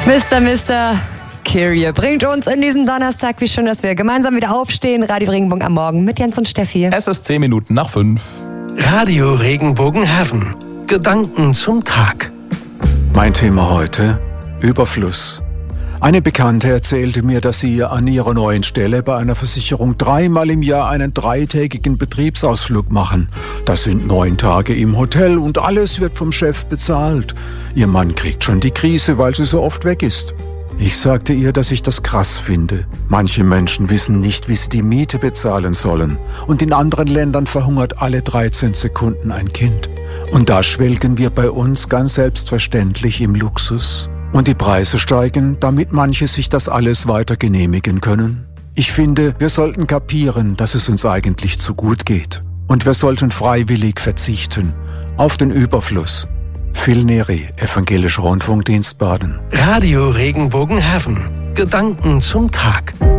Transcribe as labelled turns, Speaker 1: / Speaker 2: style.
Speaker 1: Mr. Kyrie bringt uns in diesen Donnerstag. Wie schön, dass wir gemeinsam wieder aufstehen. Radio Regenbogen am Morgen mit Jens und Steffi.
Speaker 2: Es ist 10 Minuten nach 5.
Speaker 3: Radio Regenbogen Heaven. Gedanken zum Tag.
Speaker 4: Mein Thema heute: Überfluss. Eine Bekannte erzählte mir, dass sie an ihrer neuen Stelle bei einer Versicherung 3-mal im Jahr einen 3-tägigen Betriebsausflug machen. Das sind 9 Tage im Hotel und alles wird vom Chef bezahlt. Ihr Mann kriegt schon die Krise, weil sie so oft weg ist. Ich sagte ihr, dass ich das krass finde. Manche Menschen wissen nicht, wie sie die Miete bezahlen sollen. Und in anderen Ländern verhungert alle 13 Sekunden ein Kind. Und da schwelgen wir bei uns ganz selbstverständlich im Luxus. Und die Preise steigen, damit manche sich das alles weiter genehmigen können. Ich finde, wir sollten kapieren, dass es uns eigentlich zu gut geht. Und wir sollten freiwillig verzichten auf den Überfluss. Phil Neri, Evangelischer Rundfunkdienst Baden.
Speaker 3: Radio Regenbogen Heaven. Gedanken zum Tag.